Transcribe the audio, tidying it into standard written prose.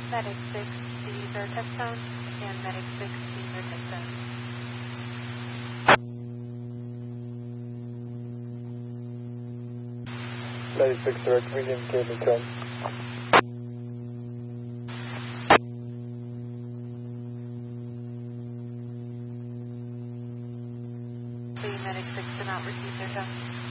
Medic 6, see their test tone, and Medic 6, see their test tone. Medic 6, direct medium, cable 10. The Medic 6 did not receive their tone.